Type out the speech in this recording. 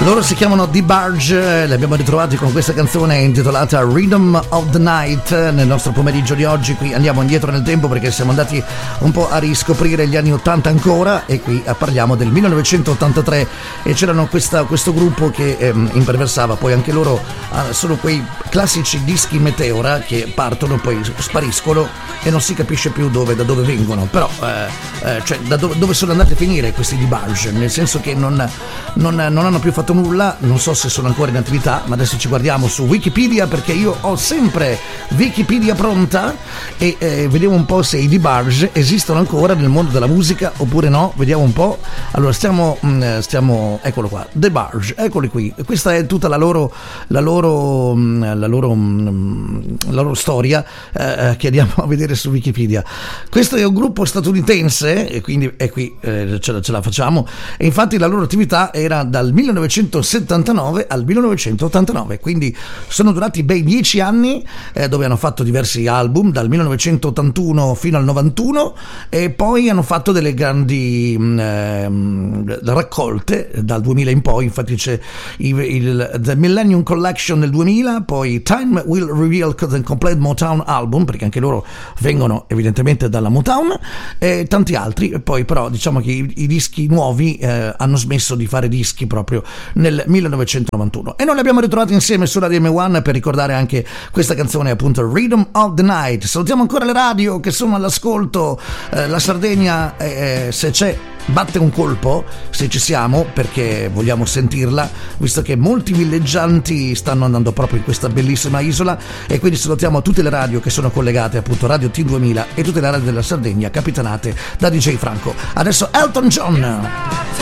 Loro si chiamano The Barge, li abbiamo ritrovati con questa canzone intitolata Rhythm of the Night nel nostro pomeriggio di oggi. Qui andiamo indietro nel tempo perché siamo andati un po' a riscoprire gli anni 80 ancora, e qui parliamo del 1983 e c'erano questo gruppo che imperversava. Poi anche loro sono quei classici dischi meteora che partono, poi spariscono e non si capisce più da dove vengono, però cioè da dove sono andati a finire questi The Barge, nel senso che non hanno più fatto nulla. Non so se sono ancora in attività, ma adesso ci guardiamo su Wikipedia perché io ho sempre Wikipedia pronta e vediamo un po' se i The Barge esistono ancora nel mondo della musica oppure no. Vediamo un po'. Allora stiamo eccolo qua, The Barge, eccoli qui. Questa è tutta la loro storia che andiamo a vedere su Wikipedia. Questo è un gruppo statunitense e quindi è qui, ce la facciamo, e infatti la loro attività era dal 1979 al 1989, quindi sono durati ben 10 anni, dove hanno fatto diversi album dal 1981 fino al 91, e poi hanno fatto delle grandi raccolte dal 2000 in poi. Infatti c'è The Millennium Collection nel 2000, poi Time Will Reveal the Complete Motown Album, perché anche loro vengono evidentemente dalla Motown, e tanti altri. E poi però diciamo che i dischi nuovi hanno smesso di fare dischi proprio nel 1991, e noi li abbiamo ritrovati insieme su Radio M1 per ricordare anche questa canzone, appunto Rhythm of the Night. Salutiamo ancora le radio che sono all'ascolto. La Sardegna, se c'è, batte un colpo, se ci siamo, perché vogliamo sentirla, visto che molti villeggianti stanno andando proprio in questa bellissima isola, e quindi salutiamo tutte le radio che sono collegate, appunto Radio T2000 e tutte le radio della Sardegna capitanate da DJ Franco. Adesso Elton John.